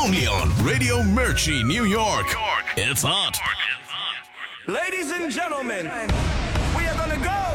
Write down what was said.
Only on Radio Mirchi, New York. It's hot. Ladies and gentlemen, we are gonna go